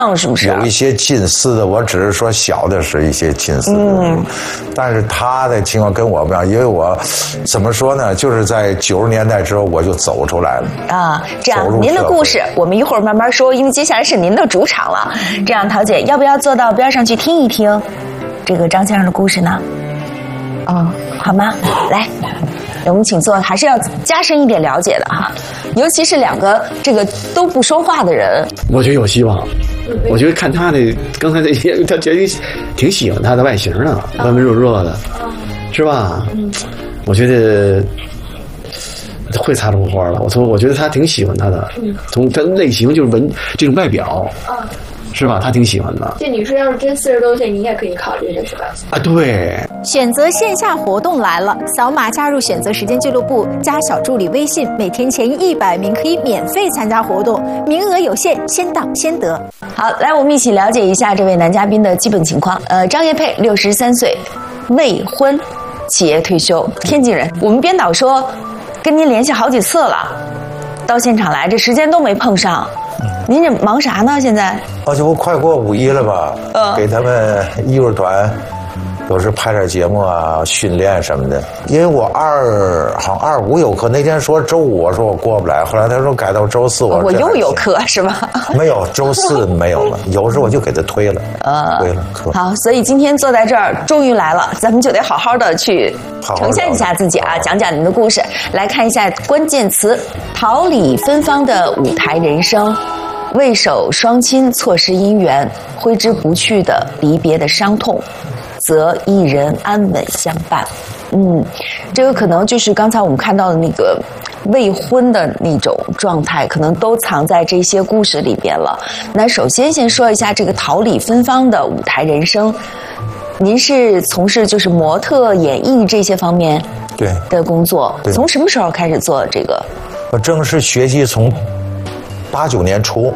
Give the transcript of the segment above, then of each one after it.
是不是？ 有一些近似的，我只是说小的是一些近似的，但是他的情况跟我不一样，因为我怎么说呢，就是在90年代之后我就走出来了啊。这样，您的故事我们一会儿慢慢说，因为接下来是您的主场了。这样，陶姐要不要坐到边上去听一听这个张先生的故事呢？好吗？来。我们请坐，还是要加深一点了解的哈，尤其是两个这个都不说话的人， 我觉得有希望。我觉得看他的刚才这些，他觉得挺喜欢他的外形的，温温弱弱的，是吧？我觉得会擦出花了。我觉得他挺喜欢他的，从他的类型就是这种外表。是吧？他挺喜欢的。 这女生要是真40多岁，你也可以考虑的是吧？ 啊，对。 选择线下活动来了，扫码加入选择时间俱乐部，加小助理微信，每天前100名可以免费参加活动，名额有限，先到先得。 好，来我们一起了解一下这位男嘉宾的基本情况。张业佩，63岁，未婚，企业退休，天津人。我们编导说跟您联系好几次了，到现场来，这时间都没碰上。您这忙啥呢？现在？ 这不快过5·1了吧？给他们艺术团有时拍点节目啊，训练什么的。因为我好像2、5有课，那天说周5，我说我过不来，后来他说改到周4， 我又有课是吧？ 没有，周4没有了，有时候我就给他推了，推了课。 好，所以今天坐在这儿，终于来了，咱们就得好好的去呈现一下自己啊，讲讲您的故事。来看一下关键词：桃李芬芳的舞台人生。未守双亲，错失姻缘，挥之不去的离别的伤痛，则一人安稳相伴。这个可能就是刚才我们看到的那个未婚的那种状态，可能都藏在这些故事里边了。那首先先说一下这个桃李芬芳的舞台人生，您是从事就是模特、演艺这些方面的工作，从什么时候开始做这个？ 我正式学习从89年初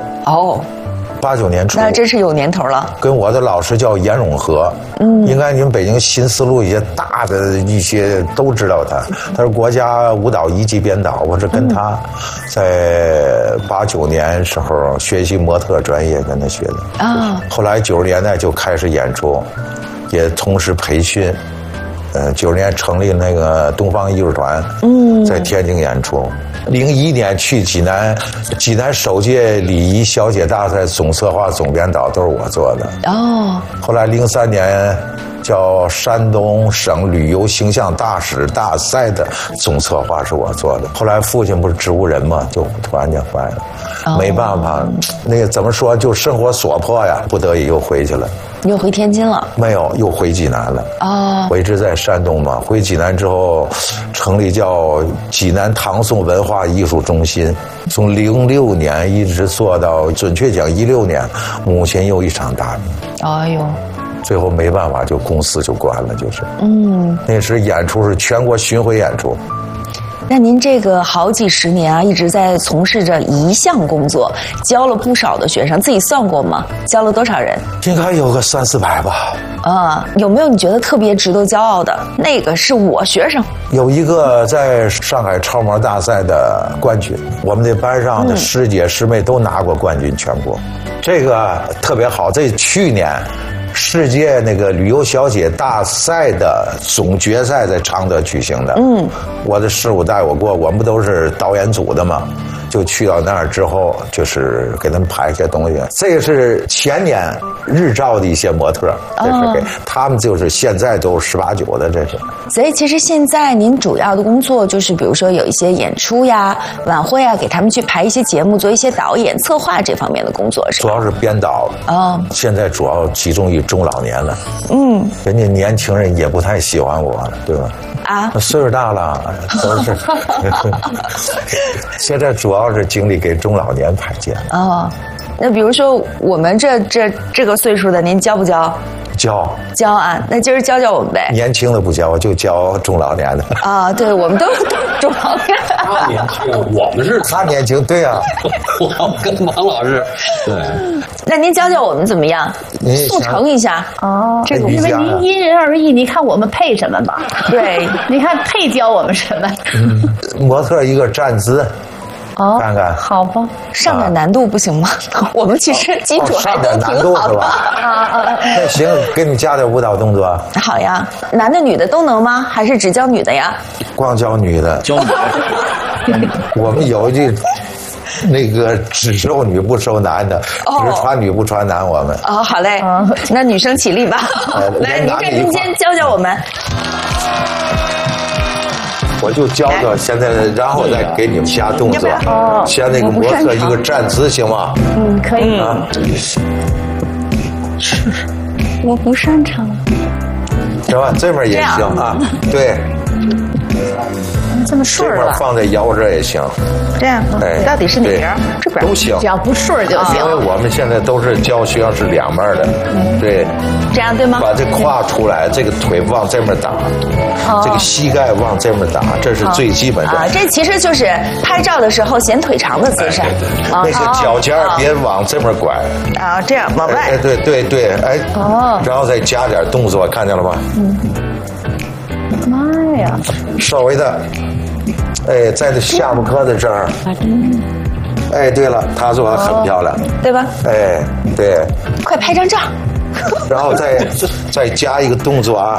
，89年初， 那真是有年头了。 跟我的老师叫严永和，应该你们北京新丝路一些大的一些都知道他，他是国家舞蹈1级编导，我是跟他在89年时候学习模特专业，跟他学的啊。后来90年代就开始演出，也同时培训。90年成立那个东方艺术团，在天津演出。01年去济南首届礼仪小姐大赛总策划、总编导都是我做的。后来03年叫山东省旅游形象大使大赛的总策划是我做的。后来父亲不是植物人嘛，就突然间坏了，没办法，那个怎么说，就生活所迫呀，不得已又回去了。 你又回天津了？没有，又回济南了。我一直在山东嘛，回济南之后，成立叫济南唐宋文化艺术中心，从06年一直做到，准确讲16年，母亲又一场大病。最后没办法，就公司就关了，就是。那时演出是全国巡回演出。 那您这个好几十年啊，一直在从事着一项工作，教了不少的学生，自己算过吗？教了多少人？ 应该有个300-400吧。 有没有你觉得特别值得骄傲的？那个是我学生。 有一个在上海超模大赛的冠军，我们这班上的师姐师妹都拿过冠军，全国。这个特别好，这去年世界那个旅游小姐大赛的总决赛在常德举行的。我的师傅带我过，我们不都是导演组的吗？就去到那儿之后，就是给他们拍一些东西。这个是前年日照的一些模特，这是给他们，就是现在都18、19的，这是。 所以其实现在您主要的工作就是，比如说有一些演出呀、晚会啊，给他们去排一些节目，做一些导演、策划这方面的工作，是吧？ 主要是编导。现在主要集中于中老年了。人家年轻人也不太喜欢我了，对吧？岁数大了，都是。现在主要是精力给中老年排节目。 那比如说我们这个岁数的，您教不教？教啊，那今儿教教我们呗。 年轻的不教，我就教中老年的。 对，我们都中老年。 他年轻，我们是他年轻，对呀。 我跟王老师，对。 那您教教我们怎么样？速成一下。 这个因为您因人而异，你看我们配什么吧？ 对， 你看配教我们什么？ 模特一个站姿， 哦， 看看好吧， 上点难度不行吗？我们其实基础还上点都难度是挺好的。 吧？那行，给你加点舞蹈动作。 好呀，男的女的都能吗？还是只教女的呀？ 光教女的。 教你。 我们有一句，那个只收女不收男的，只传女不传男。我们哦，好嘞，那女生起立吧。来，您站中间教教我们。 我就教个现在，然后再给你们下动作。先那个模特一个站姿行吗？ 可以。 我不擅长。 行吧，这边也行啊。对。 这么顺这边放在腰这也行。 这样，到底是哪边？这边都行， 只要不顺就行。 因为我们现在都是教学生是两面的，对。 这样对吗？ 把这胯出来，这个腿往这面打，这个膝盖往这面打，这是最基本的。 这其实就是拍照的时候显腿长的姿势。 那个脚尖别往这面拐。 啊，这样往外。 对，哎。然后再加点动作，看见了吧？ 妈呀！ 稍微的。哎，在这下巴颏的这儿。哎，对了，他做的很漂亮， 对吧？ 哎，对。 快拍张照。 然后再加一个动作啊。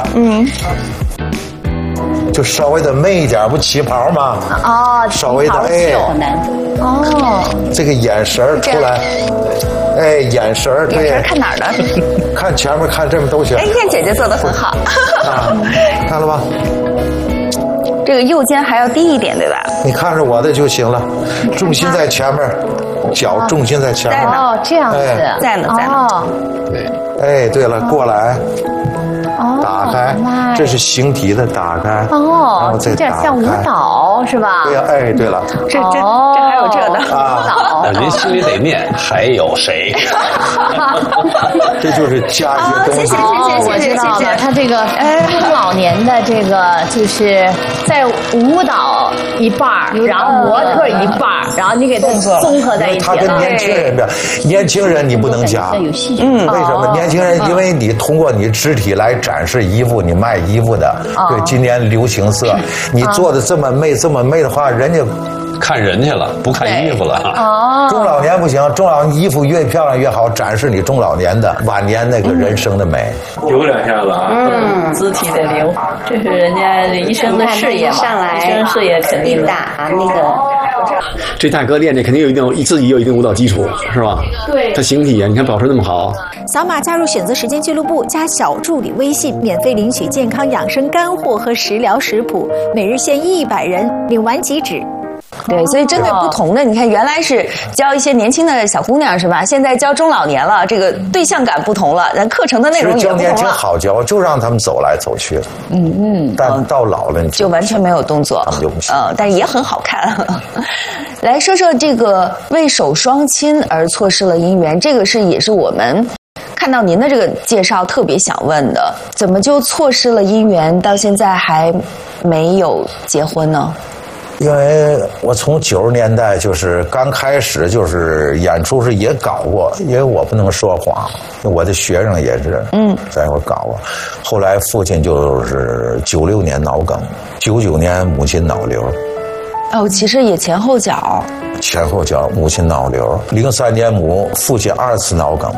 就稍微的媚一点，不旗袍吗？稍微的哎。这个眼神出来。哎，眼神对。 眼神看哪儿呢？ 看前面，看这边都行。 哎，看姐姐做的很好。 看了吧？ 这个右肩还要低一点，对吧？ 你看着我的就行了，重心在前面，脚重心在前面。 这样子， 在呢。 对。哎，对了，过来。打开，这是形体的打开。然后再打开。 有点像舞蹈是吧？ 对呀，哎，对了。 这还有这的舞蹈。 您心里得念，还有谁？ 这就是加一些东西。 我知道了，他这个中老年的这个就是在舞蹈一半，然后模特一半，然后你给他综合在一起。 他跟年轻人的，年轻人你不能加。为什么？年轻人因为你通过你肢体来展示衣服，你卖衣服的，对，今年流行色，你做的这么美的话，人家。 看人去了，不看衣服了。 中老年不行，中老年衣服越漂亮越好，展示你中老年的晚年那个人生的美。 留两下子啊， 肢体的留，这是人家一生的事业嘛， 上来一生事业肯定的。 打那个。 这大哥练这肯定自己有一定舞蹈基础，是吧？ 对。 他形体啊，你看保持那么好。 扫码加入选择时间俱乐部，加小助理微信，免费领取健康养生干货和食疗食谱，每日限100人，领完即止。 对，所以针对不同的，你看原来是教一些年轻的小姑娘是吧？现在教中老年了，这个对象感不同了，咱课程的内容也不同了。 教年轻好教，就让他们走来走去。但到老了你就完全没有动作，但是也很好看。来说说这个为守双亲而错失了姻缘，这个也是我们看到您的这个介绍特别想问的，怎么就错失了姻缘，到现在还没有结婚呢？ 因为我从90年代就是刚开始就是演出时也搞过，因为我不能说谎，我的学生也是，在一块搞过。后来父亲就是96年脑梗，99年母亲脑瘤。 其实也前后脚，母亲脑瘤，03年父亲2次脑梗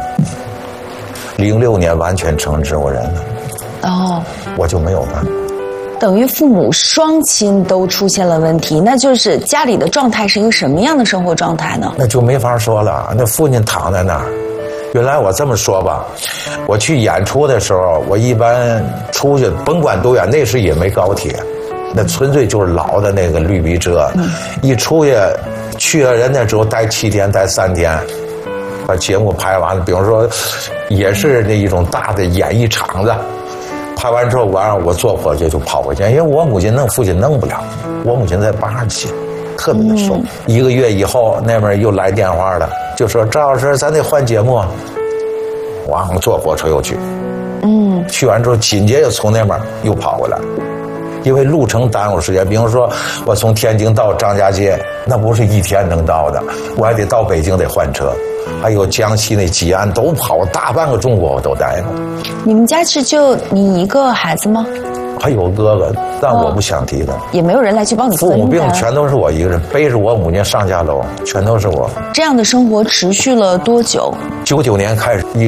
，06年完全成植物人了。我就没有办法。等于父母双亲都出现了问题，那就是家里的状态是一个什么样的生活状态呢？那就没法说了。那父亲躺在那儿，原来我这么说吧，我去演出的时候，我一般出去甭管多远，那时也没高铁，那纯粹就是老的那个绿皮车，一出去了人家之后待7天，待3天。把节目拍完了，比如说也是那一种大的演艺场子，拍完之后晚上我坐火车就跑回去，因为我母亲弄父亲弄不了，我母亲在87，特别的瘦。1个月以后那边又来电话了，就说赵老师咱得换节目，我坐火车又去，去完之后紧接着从那边又跑回来，因为路程耽误时间。比如说我从天津到张家界，那不是1天能到的，我还得到北京得换车，还有江西那吉安都跑大半个中国我都待过。你们家是就你一个孩子吗？ 还有哥哥，但我不想提他。 也没有人来去帮你分担。 父母病全都是我一个人，背着我母亲上下楼，全都是我。 这样的生活持续了多久？ 99年开始，一